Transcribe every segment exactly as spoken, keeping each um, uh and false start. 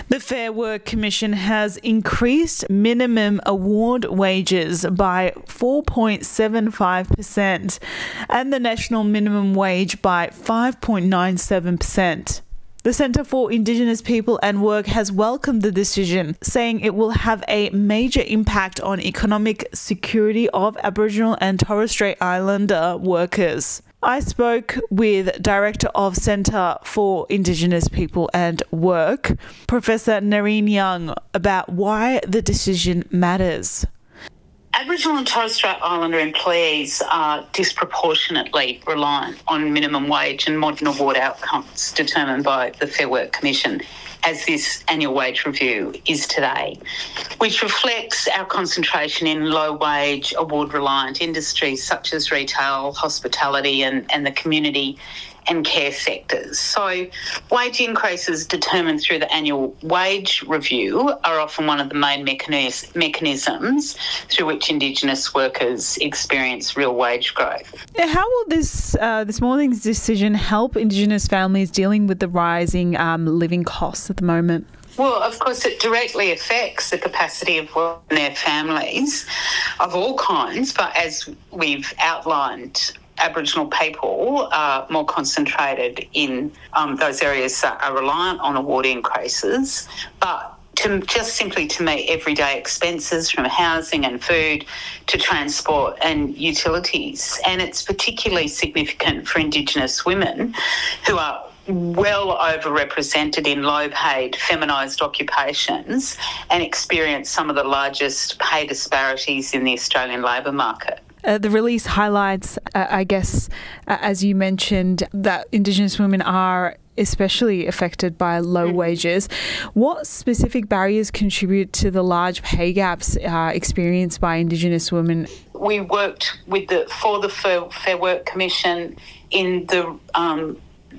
The Fair Work Commission has increased minimum award wages by four point seven five percent and the national minimum wage by five point nine seven percent. The Centre for Indigenous People and Work has welcomed the decision, saying it will have a major impact on economic security of Aboriginal and Torres Strait Islander workers. I spoke with Director of Centre for Indigenous People and Work, Professor Narine Young, about why the decision matters. Aboriginal and Torres Strait Islander employees are disproportionately reliant on minimum wage and modern award outcomes determined by the Fair Work Commission, as this annual wage review is today, which reflects our concentration in low-wage, award-reliant industries such as retail, hospitality and, and the community and care sectors. So wage increases determined through the annual wage review are often one of the main mechanis- mechanisms through which Indigenous workers experience real wage growth. How will this uh, this morning's decision help Indigenous families dealing with the rising um, living costs at the moment? Well, of course, it directly affects the capacity of work in their families of all kinds, but as we've outlined, Aboriginal people are more concentrated in um, those areas that are reliant on award increases, but to just simply to meet everyday expenses from housing and food to transport and utilities. And it's particularly significant for Indigenous women who are well overrepresented in low-paid, feminised occupations and experience some of the largest pay disparities in the Australian labour market. Uh, the release highlights, uh, I guess, uh, as you mentioned, that Indigenous women are especially affected by low mm. wages. What specific barriers contribute to the large pay gaps uh, experienced by Indigenous women? We worked with the for the Fair, Fair Work Commission in the um,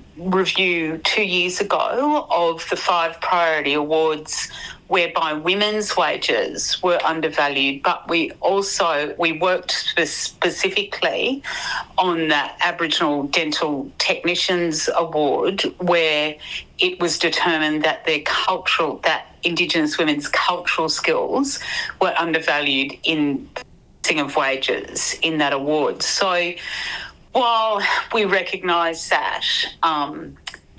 review two years ago of the five priority awards whereby women's wages were undervalued, but we also, we worked specifically on the Aboriginal Dental Technicians Award, where it was determined that their cultural, that Indigenous women's cultural skills were undervalued in setting of wages in that award. So while we recognise that um,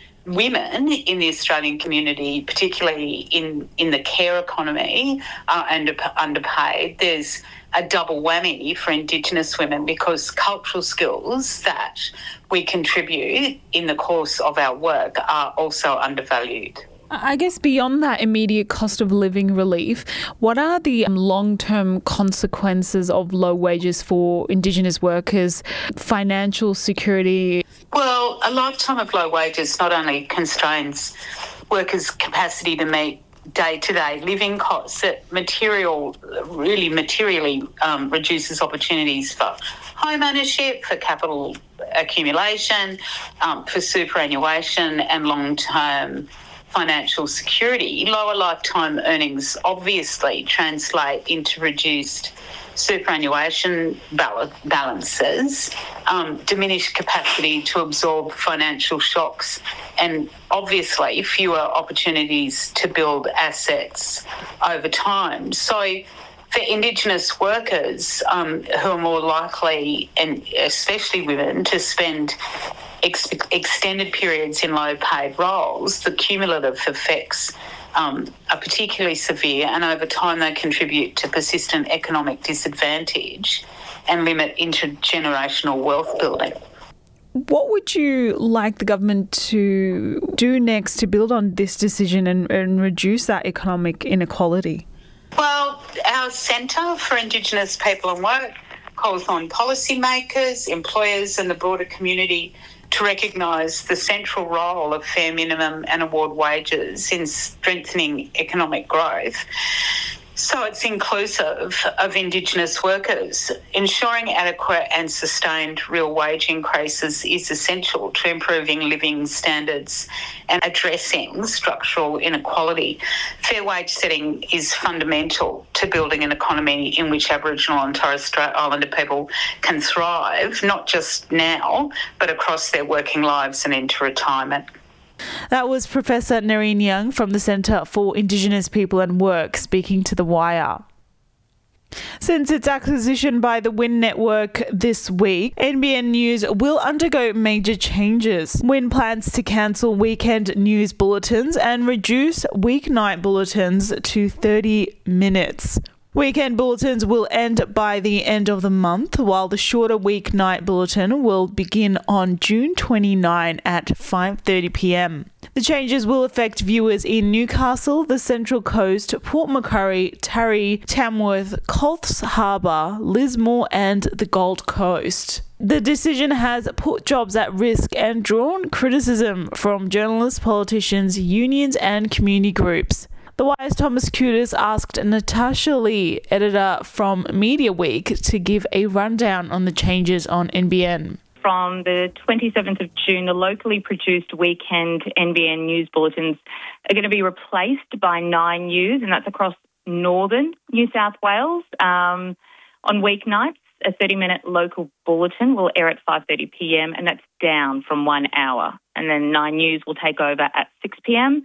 women in the Australian community, particularly in, in the care economy, are under, underpaid, there's a double whammy for Indigenous women because cultural skills that we contribute in the course of our work are also undervalued. I guess beyond that immediate cost of living relief, what are the um, long-term consequences of low wages for Indigenous workers, financial security? Well, a lifetime of low wages not only constrains workers' capacity to meet day-to-day living costs, it material, really materially um, reduces opportunities for home ownership, for capital accumulation, um, for superannuation and long-term financial security. Lower lifetime earnings obviously translate into reduced superannuation balances, um, diminished capacity to absorb financial shocks, and obviously fewer opportunities to build assets over time. So for Indigenous workers um, who are more likely, and especially women, to spend Ex- extended periods in low-paid roles, the cumulative effects um, are particularly severe, and over time they contribute to persistent economic disadvantage and limit intergenerational wealth building. What would you like the government to do next to build on this decision and, and reduce that economic inequality? Well, our Centre for Indigenous People and Work calls on policymakers, employers and the broader community to recognise the central role of fair minimum and award wages in strengthening economic growth. So it's inclusive of Indigenous workers. Ensuring adequate and sustained real wage increases is essential to improving living standards and addressing structural inequality. Fair wage setting is fundamental to building an economy in which Aboriginal and Torres Strait Islander people can thrive, not just now, but across their working lives and into retirement. That was Professor Nerine Young from the Centre for Indigenous People and Work speaking to The Wire. Since its acquisition by the Win Network this week, N B N News will undergo major changes. Win plans to cancel weekend news bulletins and reduce weeknight bulletins to thirty minutes. Weekend bulletins will end by the end of the month, while the shorter weeknight bulletin will begin on June twenty-ninth at five thirty p m. The changes will affect viewers in Newcastle, the Central Coast, Port Macquarie, Taree, Tamworth, Coffs Harbour, Lismore and the Gold Coast. The decision has put jobs at risk and drawn criticism from journalists, politicians, unions and community groups. The Wire's Thomas Kutis asked Natasha Lee, editor from Media Week, to give a rundown on the changes on N B N. From the twenty-seventh of June, the locally produced weekend N B N news bulletins are going to be replaced by Nine News, and that's across northern New South Wales. Um, on weeknights, a thirty-minute local bulletin will air at five thirty p m, and that's down from one hour. And then Nine News will take over at six p m.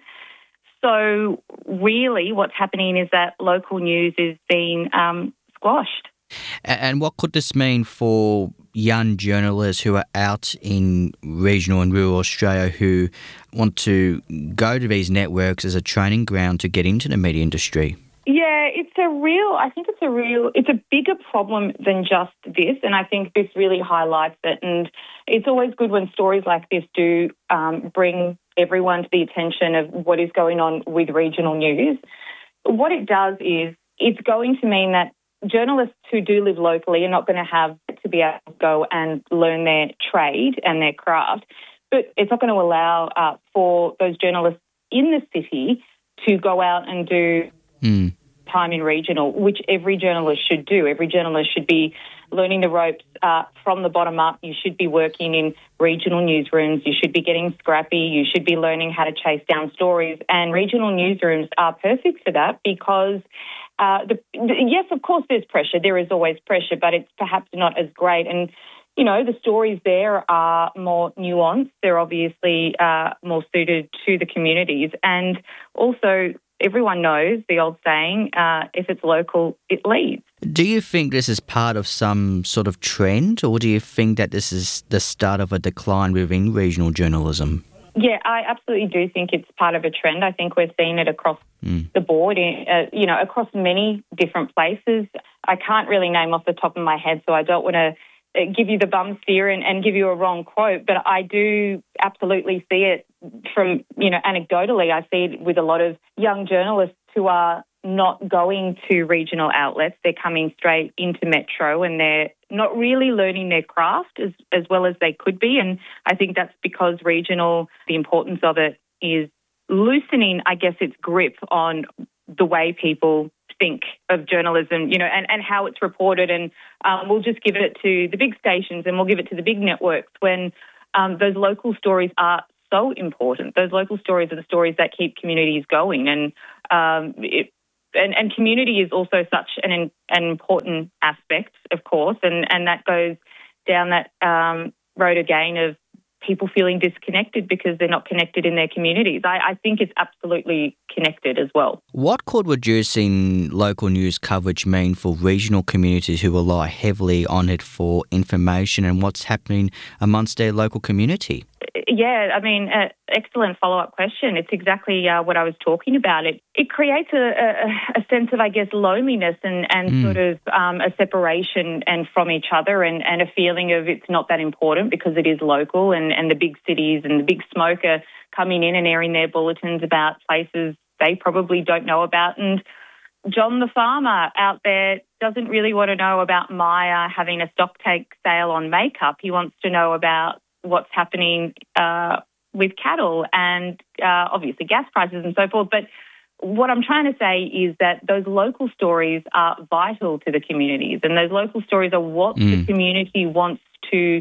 So really what's happening is that local news is being um, squashed. And what could this mean for young journalists who are out in regional and rural Australia who want to go to these networks as a training ground to get into the media industry? Yeah, it's a real, I think it's a real, it's a bigger problem than just this, and I think this really highlights it. And it's always good when stories like this do um, bring everyone to the attention of what is going on with regional news. What it does is it's going to mean that journalists who do live locally are not going to have to be able to go and learn their trade and their craft, but it's not going to allow uh, for those journalists in the city to go out and do mm. time in regional, which every journalist should do. Every journalist should be learning the ropes uh, from the bottom up. You should be working in regional newsrooms. You should be getting scrappy. You should be learning how to chase down stories. And regional newsrooms are perfect for that because, uh, the, the, yes, of course there's pressure. There is always pressure, but it's perhaps not as great. And, you know, the stories there are more nuanced. They're obviously uh, more suited to the communities. And also, everyone knows the old saying, uh, if it's local, it leads. Do you think this is part of some sort of trend, or do you think that this is the start of a decline within regional journalism? Yeah, I absolutely do think it's part of a trend. I think we're seeing it across mm. the board, uh, you know, across many different places. I can't really name off the top of my head, so I don't want to give you the bum steer and, and give you a wrong quote, but I do absolutely see it from, you know, anecdotally, I see it with a lot of young journalists who are not going to regional outlets. They're coming straight into Metro and they're not really learning their craft as, as well as they could be. And I think that's because regional, the importance of it is loosening, I guess, its grip on the way people think of journalism, you know, and, and how it's reported. And um, we'll just give it to the big stations and we'll give it to the big networks when um, those local stories are so important. Those local stories are the stories that keep communities going. And um, it, and, and community is also such an, an important aspect, of course, and, and that goes down that um, road again of people feeling disconnected because they're not connected in their communities. I, I think it's absolutely connected as well. What could reducing local news coverage mean for regional communities who rely heavily on it for information and what's happening amongst their local community? Yeah, I mean, uh, excellent follow-up question. It's exactly uh, what I was talking about. It it creates a, a, a sense of, I guess, loneliness and, and mm. sort of um, a separation and from each other and, and a feeling of it's not that important because it is local and, and the big cities and the big smoke are coming in and airing their bulletins about places they probably don't know about. And John the farmer out there doesn't really want to know about Maya having a stock take sale on makeup. He wants to know about what's happening uh, with cattle and uh, obviously gas prices and so forth. But what I'm trying to say is that those local stories are vital to the communities and those local stories are what mm. the community wants to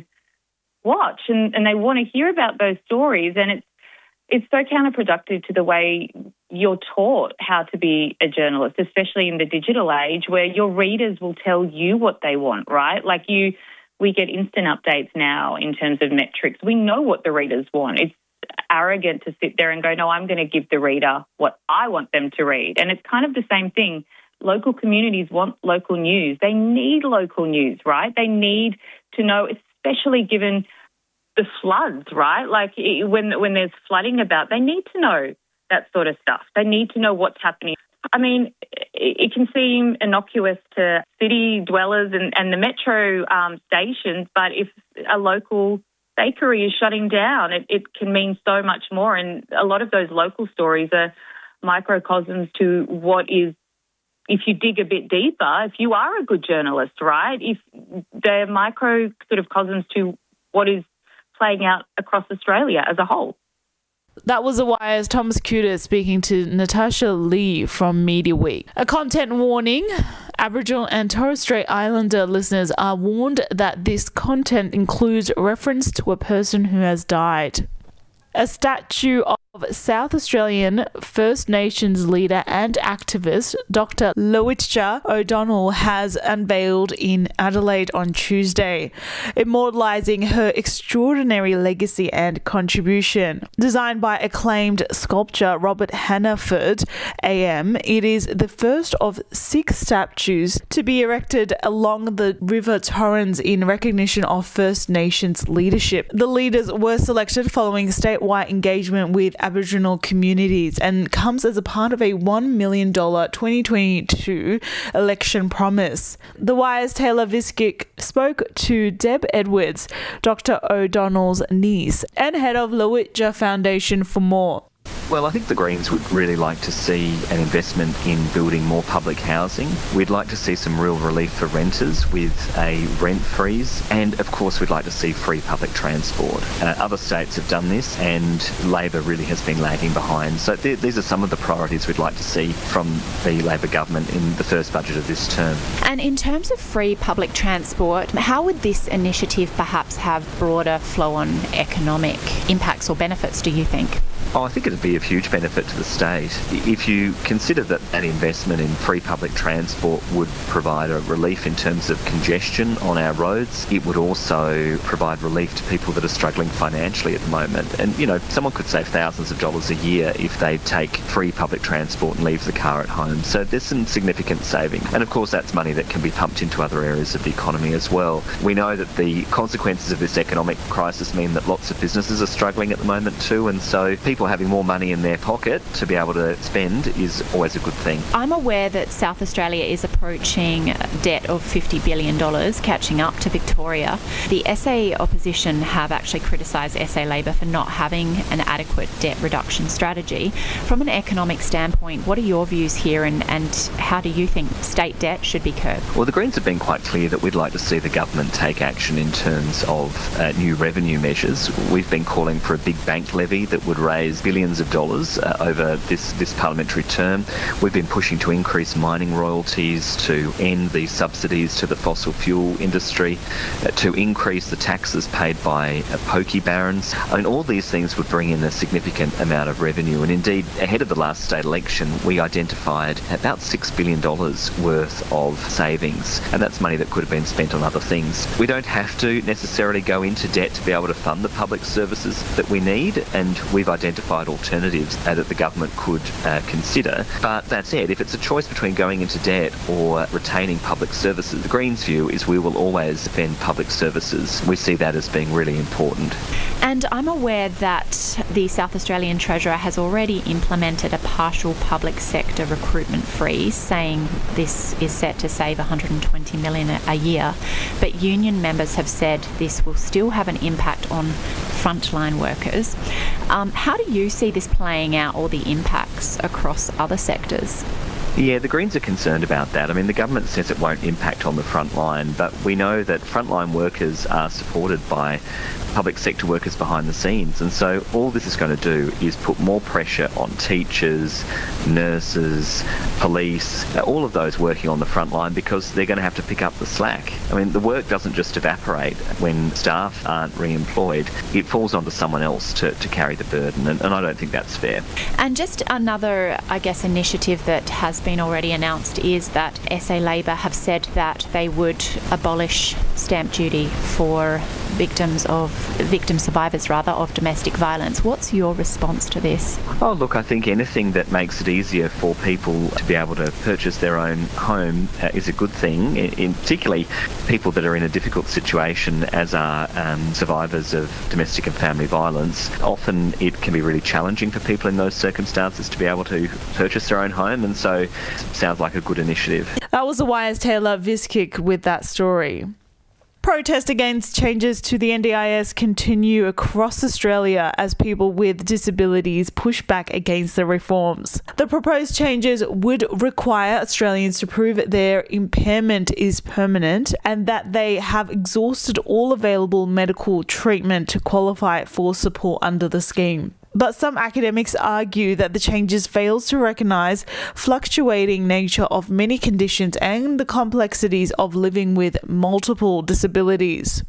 watch and, and they want to hear about those stories. And it's it's so counterproductive to the way you're taught how to be a journalist, especially in the digital age where your readers will tell you what they want, right? Like you... We get instant updates now in terms of metrics. We know what the readers want. It's arrogant to sit there and go, no, I'm going to give the reader what I want them to read. And it's kind of the same thing. Local communities want local news. They need local news, right? They need to know, especially given the floods, right? Like when when there's flooding about, they need to know that sort of stuff. They need to know what's happening. I mean, it can seem innocuous to city dwellers and, and the metro um, stations, but if a local bakery is shutting down, it, it can mean so much more. And a lot of those local stories are microcosms to what is, if you dig a bit deeper, if you are a good journalist, right, if they're micro sort of cosms to what is playing out across Australia as a whole. That was The Wire's Thomas Cuda speaking to Natasha Lee from Media Week. A content warning. Aboriginal and Torres Strait Islander listeners are warned that this content includes reference to a person who has died. A statue of South Australian First Nations leader and activist Doctor Lowitja O'Donnell has unveiled in Adelaide on Tuesday, immortalising her extraordinary legacy and contribution. Designed by acclaimed sculptor Robert Hannaford A M, it is the first of six statues to be erected along the River Torrens in recognition of First Nations leadership. The leaders were selected following statewide engagement with Aboriginal communities and comes as a part of a one million dollars twenty twenty-two election promise. The Wire's Taylor Viskick spoke to Deb Edwards, Doctor O'Donnell's niece and head of Lowitja Foundation, for more. Well, I think the Greens would really like to see an investment in building more public housing. We'd like to see some real relief for renters with a rent freeze. And, of course, we'd like to see free public transport. Uh, other states have done this and Labor really has been lagging behind. So th- these are some of the priorities we'd like to see from the Labor government in the first budget of this term. And in terms of free public transport, how would this initiative perhaps have broader flow-on economic impacts or benefits, do you think? Oh, I think it'd be of huge benefit to the state. If you consider that an investment in free public transport would provide a relief in terms of congestion on our roads, it would also provide relief to people that are struggling financially at the moment. And, you know, someone could save thousands of dollars a year if they take free public transport and leave the car at home. So there's some significant saving. And, of course, that's money that can be pumped into other areas of the economy as well. We know that the consequences of this economic crisis mean that lots of businesses are struggling at the moment too, and so people having more money in their pocket to be able to spend is always a good thing. I'm aware that South Australia is approaching debt of fifty billion dollars, catching up to Victoria. The S A opposition have actually criticised S A Labor for not having an adequate debt reduction strategy. From an economic standpoint, what are your views here, and, and how do you think state debt should be curbed? Well, the Greens have been quite clear that we'd like to see the government take action in terms of uh, new revenue measures. We've been calling for a big bank levy that would raise billions of dollars uh, over this, this parliamentary term. We've been pushing to increase mining royalties, to end the subsidies to the fossil fuel industry, uh, to increase the taxes paid by uh, pokey barons. I mean, all these things would bring in a significant amount of revenue. And indeed, ahead of the last state election, we identified about six billion dollars worth of savings. And that's money that could have been spent on other things. We don't have to necessarily go into debt to be able to fund the public services that we need. And we've identified alternatives uh, that the government could uh, consider. But that said, if it's a choice between going into debt or retaining public services, the Greens' view is we will always defend public services. We see that as being really important. And I'm aware that the South Australian Treasurer has already implemented a partial public sector recruitment freeze, saying this is set to save one hundred twenty million dollars a year. But union members have said this will still have an impact on frontline workers. Um, how do you see this playing out, or the impacts across other sectors? Yeah, the Greens are concerned about that. I mean, the government says it won't impact on the front line, but we know that frontline workers are supported by public sector workers behind the scenes. And so all this is going to do is put more pressure on teachers, nurses, police, all of those working on the front line, because they're going to have to pick up the slack. I mean, the work doesn't just evaporate when staff aren't re-employed. It falls onto someone else to, to carry the burden, and, and I don't think that's fair. And just another, I guess, initiative that has been already announced is that S A Labor have said that they would abolish stamp duty for victims of, victim survivors rather, of domestic violence. What's your response to this? Oh, look, I think anything that makes it easier for people to be able to purchase their own home uh, is a good thing, in, in particularly people that are in a difficult situation, as are um, survivors of domestic and family violence. Often it can be really challenging for people in those circumstances to be able to purchase their own home, and so it sounds like a good initiative. That was the Wire's Taylor Viskick with that story. Protests against changes to the N D I S continue across Australia as people with disabilities push back against the reforms. The proposed changes would require Australians to prove their impairment is permanent and that they have exhausted all available medical treatment to qualify for support under the scheme. But some academics argue that the changes fails to recognise fluctuating nature of many conditions and the complexities of living with multiple disabilities.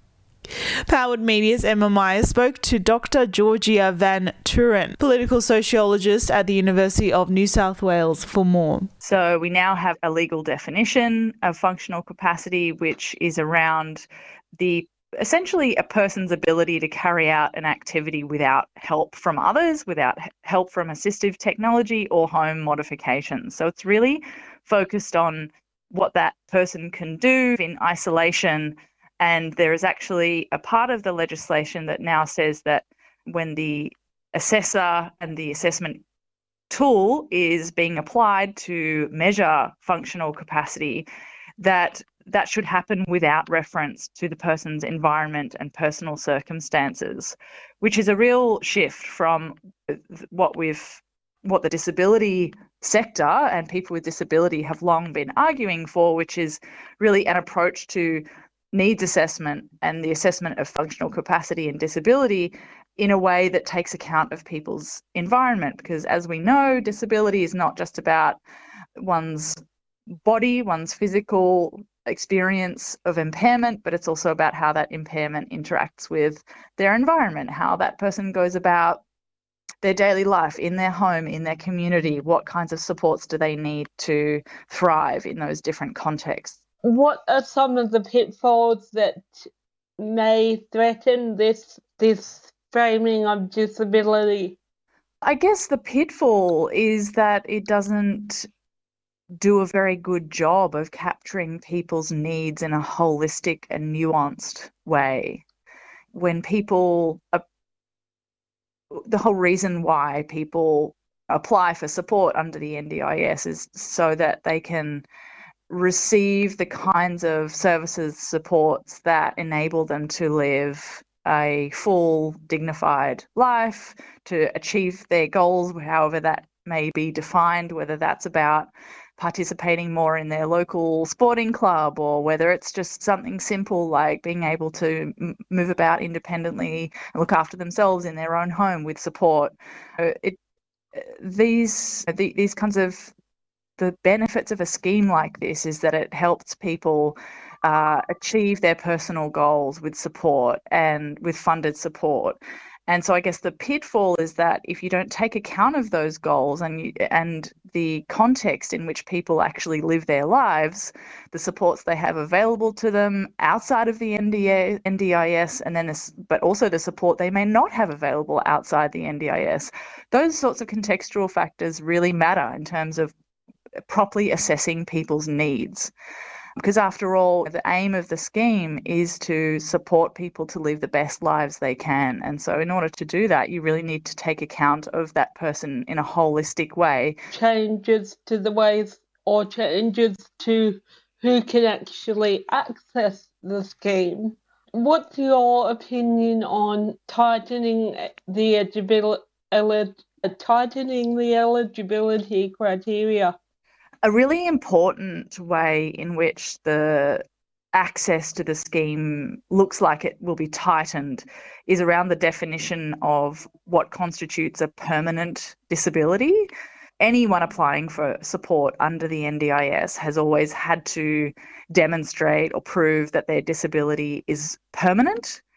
Powered Media's Emma Meyer spoke to Doctor Georgia Van Turen, political sociologist at the University of New South Wales, for more. So we now have a legal definition of functional capacity, which is around the essentially a person's ability to carry out an activity without help from others, without help from assistive technology or home modifications. So it's really focused on what that person can do in isolation. And there is actually a part of the legislation that now says that when the assessor and the assessment tool is being applied to measure functional capacity, that that should happen without reference to the person's environment and personal circumstances, which is a real shift from what we've, what the disability sector and people with disability have long been arguing for, which is really an approach to needs assessment and the assessment of functional capacity and disability in a way that takes account of people's environment. Because as we know, disability is not just about one's body, one's physical experience of impairment, but it's also about how that impairment interacts with their environment, how that person goes about their daily life in their home, in their community, what kinds of supports do they need to thrive in those different contexts. What are some of the pitfalls that may threaten this this framing of disability? I guess the pitfall is that it doesn't do a very good job of capturing people's needs in a holistic and nuanced way. When people, are, the whole reason why people apply for support under the N D I S is so that they can receive the kinds of services, supports that enable them to live a full, dignified life, to achieve their goals, however that may be defined, whether that's about participating more in their local sporting club, or whether it's just something simple like being able to m- move about independently and look after themselves in their own home with support. It, these the, these kinds of the benefits of a scheme like this is that it helps people uh, achieve their personal goals with support and with funded support. And so I guess the pitfall is that if you don't take account of those goals and you, and the context in which people actually live their lives, the supports they have available to them outside of the N D I S, and then this, but also the support they may not have available outside the N D I S, those sorts of contextual factors really matter in terms of properly assessing people's needs. Because after all, the aim of the scheme is to support people to live the best lives they can. And so in order to do that, you really need to take account of that person in a holistic way. Changes to the ways or changes to who can actually access the scheme. What's your opinion on tightening the eligibility, tightening the eligibility criteria? A really important way in which the access to the scheme looks like it will be tightened is around the definition of what constitutes a permanent disability. Anyone applying for support under the N D I S has always had to demonstrate or prove that their disability is permanent.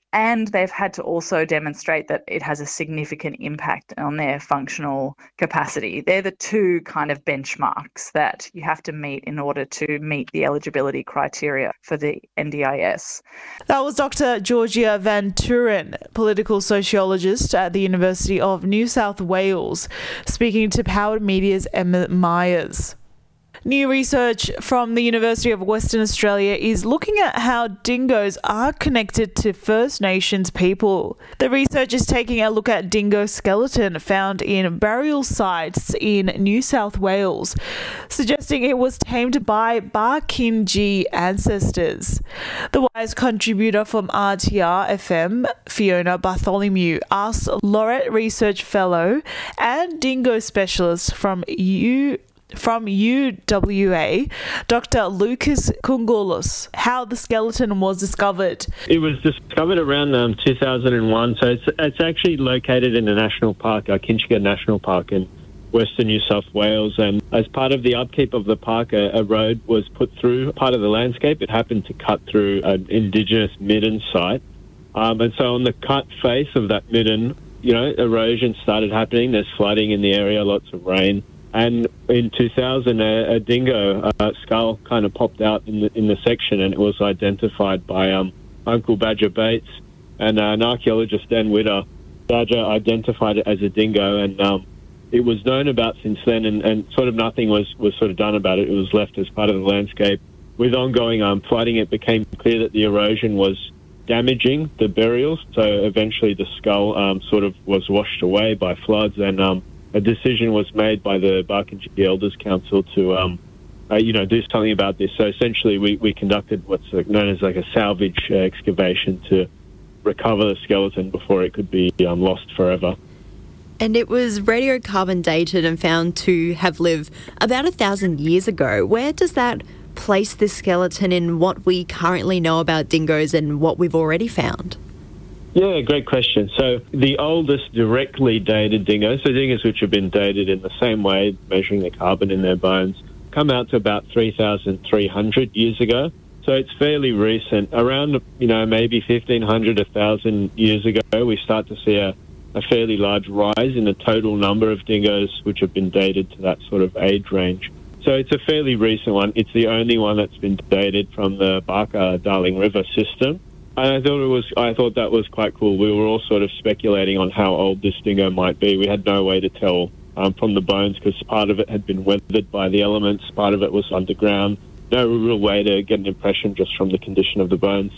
And they've had to also demonstrate that it has a significant impact on their functional capacity. They're the two kind of benchmarks that you have to meet in order to meet the eligibility criteria for the N D I S. That was Doctor Georgia Van Turen, political sociologist at the University of New South Wales, speaking to Powered Media's Emma Myers. New research from the University of Western Australia is looking at how dingoes are connected to First Nations people. The research is taking a look at dingo skeleton found in burial sites in New South Wales, suggesting it was tamed by Barkindji ancestors. The Wise contributor from R T R F M, Fiona Bartholomew, asked Laureate Research Fellow and dingo specialist from U From U W A, Doctor Lucas Koungoulis, how the skeleton was discovered. It was discovered around um, two thousand one, so it's, it's actually located in a national park, uh, Kinchega National Park in Western New South Wales. And as part of the upkeep of the park, a, a road was put through part of the landscape. It happened to cut through an Indigenous midden site. Um, and so on the cut face of that midden, you know, erosion started happening. There's flooding in the area, lots of rain. And in two thousand, a, a dingo uh, skull kind of popped out in the in the section, and it was identified by um, Uncle Badger Bates and uh, an archaeologist, Dan Witter. Badger identified it as a dingo, and um, it was known about since then, and, and sort of nothing was, was sort of done about it. It was left as part of the landscape. With ongoing um, flooding, it became clear that the erosion was damaging the burials, so eventually the skull um, sort of was washed away by floods, and um, a decision was made by the Barkindji Elders Council to, um, uh, you know, do something about this. So essentially, we, we conducted what's known as like a salvage uh, excavation to recover the skeleton before it could be um, lost forever. And it was radiocarbon dated and found to have lived about a thousand years ago. Where does that place this skeleton in what we currently know about dingoes and what we've already found? Yeah, great question. So the oldest directly dated dingoes, so dingoes which have been dated in the same way, measuring the carbon in their bones, come out to about three thousand three hundred years ago. So it's fairly recent. Around, you know, maybe fifteen hundred, one thousand years ago, we start to see a, a fairly large rise in the total number of dingoes which have been dated to that sort of age range. So it's a fairly recent one. It's the only one that's been dated from the Barker-Darling River system. And I thought it was. I thought that was quite cool. We were all sort of speculating on how old this dingo might be. We had no way to tell um, from the bones because part of it had been weathered by the elements, part of it was underground. No real way to get an impression just from the condition of the bones.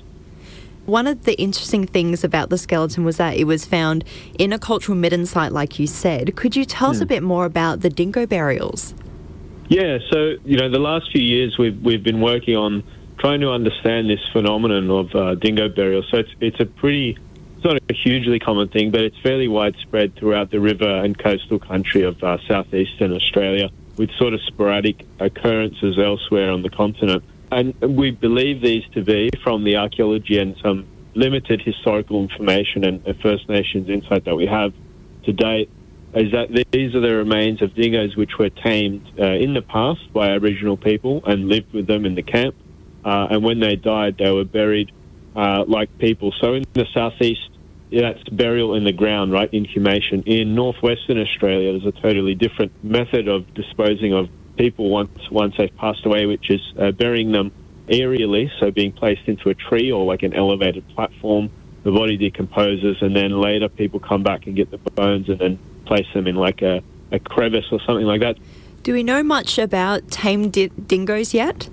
One of the interesting things about the skeleton was that it was found in a cultural midden site, like you said. Could you tell us Hmm. a bit more about the dingo burials? Yeah. So you know, the last few years we've we've been working on trying to understand this phenomenon of uh, dingo burial. So it's it's a pretty, it's not a hugely common thing, but it's fairly widespread throughout the river and coastal country of uh, southeastern Australia, with sort of sporadic occurrences elsewhere on the continent. And we believe these to be, from the archaeology and some limited historical information and uh, First Nations insight that we have to date, is that these are the remains of dingoes which were tamed uh, in the past by Aboriginal people and lived with them in the camp. Uh, and when they died, they were buried uh, like people. So in the southeast, yeah, that's burial in the ground, right, inhumation. In northwestern Australia, there's a totally different method of disposing of people once once they've passed away, which is uh, burying them aerially, so being placed into a tree or like an elevated platform. The body decomposes, and then later people come back and get the bones and then place them in like a, a crevice or something like that. Do we know much about tamed di- dingoes yet?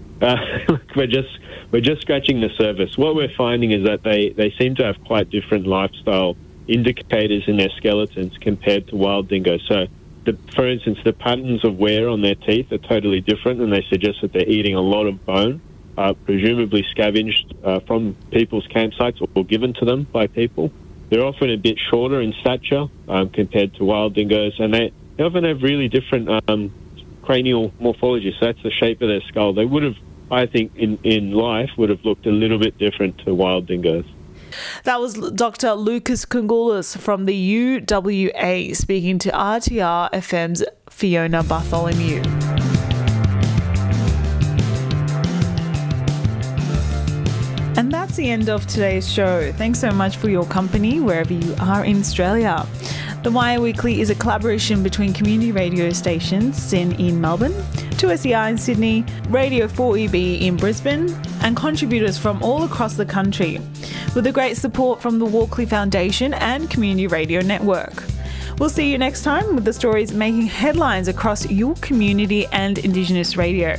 Uh, we're just we're just scratching the surface. What we're finding is that they, they seem to have quite different lifestyle indicators in their skeletons compared to wild dingoes. So, the, for instance, the patterns of wear on their teeth are totally different, and they suggest that they're eating a lot of bone, uh, presumably scavenged uh, from people's campsites or, or given to them by people. They're often a bit shorter in stature um, compared to wild dingoes, and they, they often have really different um, cranial morphology. So that's the shape of their skull. They would have, I think, in, in life, would have looked a little bit different to wild dingoes. That was Doctor Lucas Koungoulis from the U W A speaking to R T R F M's Fiona Bartholomew. And that's that's the end of today's show. Thanks so much for your company wherever you are in Australia. The Wire Weekly is a collaboration between community radio stations SYN in Melbourne, two S E I in Sydney, Radio four E B in Brisbane, and contributors from all across the country, with the great support from the Walkley Foundation and Community Radio Network. We'll see you next time with the stories making headlines across your community and Indigenous radio.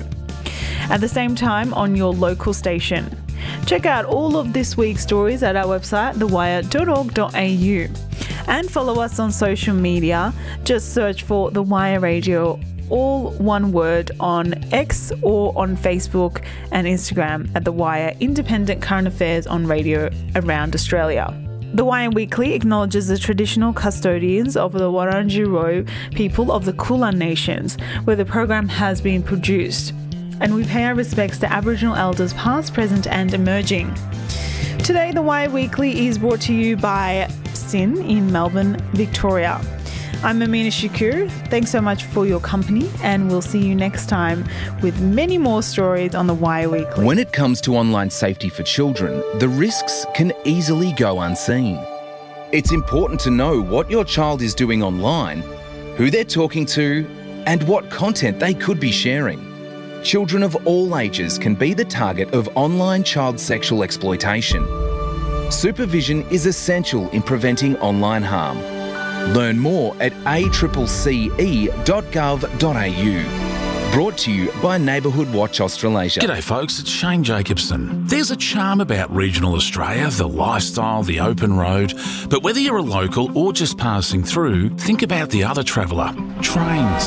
At the same time on your local station. Check out all of this week's stories at our website, the wire dot org dot a u. And follow us on social media. Just search for The Wire Radio, all one word, on X or on Facebook and Instagram at The Wire Independent Current Affairs on radio around Australia. The Wire Weekly acknowledges the traditional custodians of the Wurundjeri people of the Kulin Nations, where the program has been produced. And we pay our respects to Aboriginal elders past, present and emerging. Today, The Wire Weekly is brought to you by SYN in Melbourne, Victoria. I'm Amina Shakur. Thanks so much for your company, and we'll see you next time with many more stories on The Wire Weekly. When it comes to online safety for children, the risks can easily go unseen. It's important to know what your child is doing online, who they're talking to, and what content they could be sharing. Children of all ages can be the target of online child sexual exploitation. Supervision is essential in preventing online harm. Learn more at a c c e dot gov dot a u. Brought to you by Neighbourhood Watch Australasia. G'day folks, it's Shane Jacobson. There's a charm about regional Australia, the lifestyle, the open road. But whether you're a local or just passing through, think about the other traveller, trains.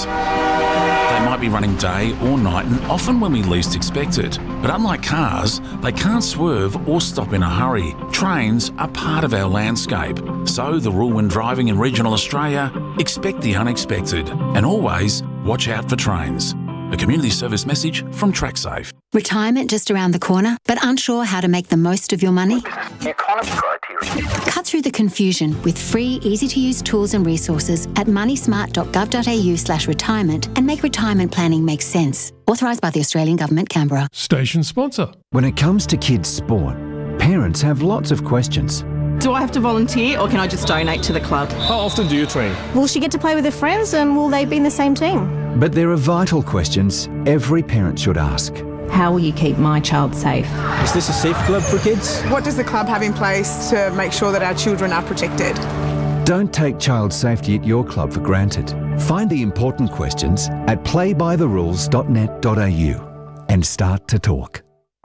They might be running day or night and often when we least expect it. But unlike cars, they can't swerve or stop in a hurry. Trains are part of our landscape. So the rule when driving in regional Australia, expect the unexpected and always watch out for trains. A community service message from TrackSafe. Retirement just around the corner, but unsure how to make the most of your money? Economy criteria. Cut through the confusion with free, easy-to-use tools and resources at moneysmart dot gov dot a u slash retirement and make retirement planning make sense. Authorised by the Australian Government, Canberra. Station sponsor. When it comes to kids' sport, parents have lots of questions. Do I have to volunteer or can I just donate to the club? How often do you train? Will she get to play with her friends and will they be in the same team? But there are vital questions every parent should ask. How will you keep my child safe? Is this a safe club for kids? What does the club have in place to make sure that our children are protected? Don't take child safety at your club for granted. Find the important questions at play by the rules dot net dot a u and start to talk.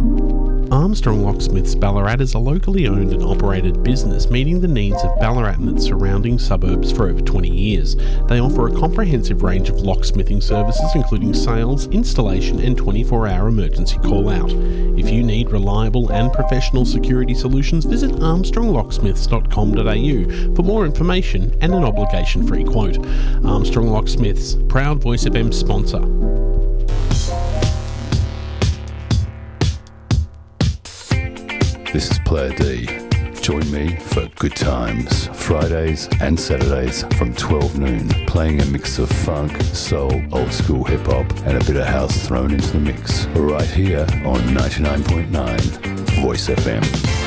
Armstrong Locksmiths Ballarat is a locally owned and operated business meeting the needs of Ballarat and its surrounding suburbs for over twenty years. They offer a comprehensive range of locksmithing services including sales, installation and twenty-four hour emergency call out. If you need reliable and professional security solutions, visit armstrong locksmiths dot com dot a u for more information and an obligation-free quote. Armstrong Locksmiths, proud Voice F M sponsor. This is Player D. Join me for Good Times, Fridays and Saturdays from twelve noon, playing a mix of funk, soul, old school hip hop and a bit of house thrown into the mix. Right here on ninety-nine point nine Voice F M.